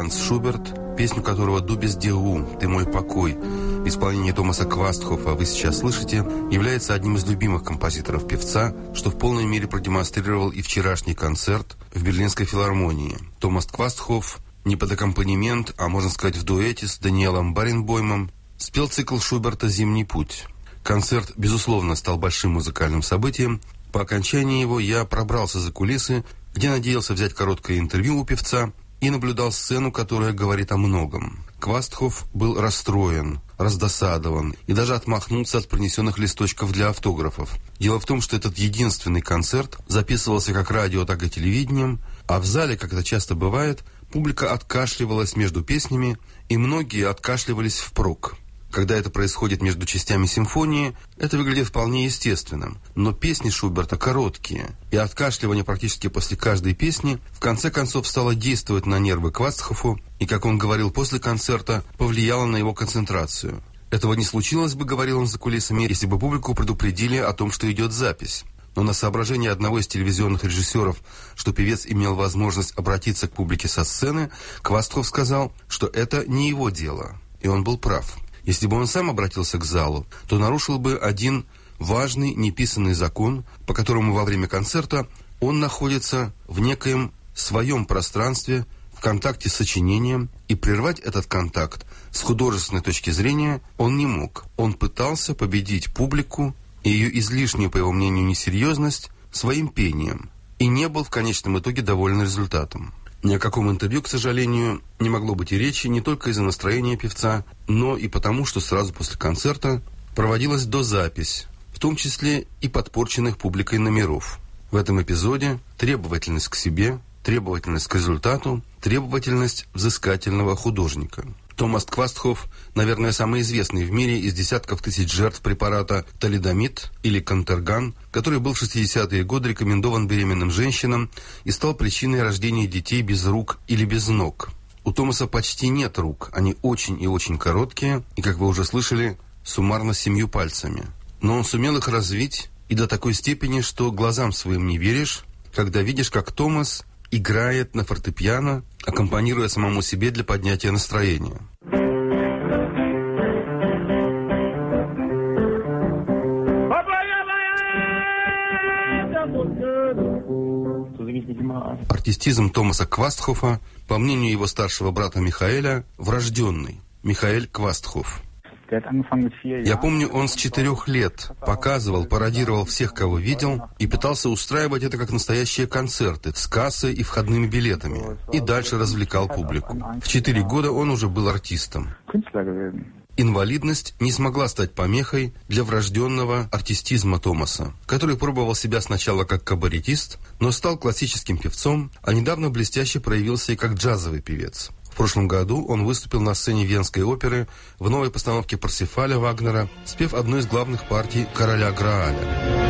Франц Шуберт, песню которого «Du bist die Ruhe», «Ты мой покой», в исполнении Томаса Квастхофа вы сейчас слышите, является одним из любимых композиторов певца, что в полной мере продемонстрировал и вчерашний концерт в Берлинской филармонии. Томас Квастхоф не под аккомпанемент, а можно сказать в дуэте с Даниэлом Баренбоймом спел цикл Шуберта «Зимний путь». Концерт, безусловно, стал большим музыкальным событием. По окончании его я пробрался за кулисы, где надеялся взять короткое интервью у певца и наблюдал сцену, которая говорит о многом. Квастхоф был расстроен, раздосадован и даже отмахнулся от принесенных листочков для автографов. Дело в том, что этот единственный концерт записывался как радио, так и телевидением, а в зале, как это часто бывает, публика откашливалась между песнями, и многие откашливались впрок. Когда это происходит между частями симфонии, это выглядит вполне естественным. Но песни Шуберта короткие, и откашливание практически после каждой песни в конце концов стало действовать на нервы Квастхофу, и, как он говорил после концерта, повлияло на его концентрацию. Этого не случилось бы, говорил он за кулисами, если бы публику предупредили о том, что идет запись. Но на соображение одного из телевизионных режиссеров, что певец имел возможность обратиться к публике со сцены, Квастхоф сказал, что это не его дело. И он был прав. Если бы он сам обратился к залу, то нарушил бы один важный неписанный закон, по которому во время концерта он находится в некоем своем пространстве, в контакте с сочинением, и прервать этот контакт с художественной точки зрения он не мог. Он пытался победить публику и ее излишнюю, по его мнению, несерьезность своим пением, и не был в конечном итоге доволен результатом. Ни о каком интервью, к сожалению, не могло быть и речи, не только из-за настроения певца, но и потому, что сразу после концерта проводилась дозапись, в том числе и подпорченных публикой номеров. В этом эпизоде требовательность к себе, требовательность к результату, требовательность взыскательного художника. Томас Квастхоф, наверное, самый известный в мире из десятков тысяч жертв препарата талидомид или контерган, который был в 60-е годы рекомендован беременным женщинам и стал причиной рождения детей без рук или без ног. У Томаса почти нет рук, они очень и очень короткие, и, как вы уже слышали, суммарно 7 пальцами. Но он сумел их развить и до такой степени, что глазам своим не веришь, когда видишь, как Томас играет на фортепиано, аккомпанируя самому себе для поднятия настроения. Артистизм Томаса Квастхофа, по мнению его старшего брата Михаэля, врожденный. Михаэль Квастхоф. Я помню, он с 4 лет показывал, пародировал всех, кого видел, и пытался устраивать это как настоящие концерты с кассой и входными билетами, и дальше развлекал публику. В 4 года он уже был артистом. Инвалидность не смогла стать помехой для врожденного артистизма Томаса, который пробовал себя сначала как кабаретист, но стал классическим певцом, а недавно блестяще проявился и как джазовый певец. В прошлом году он выступил на сцене Венской оперы в новой постановке Парсифаля Вагнера, спев одну из главных партий «Короля Грааля».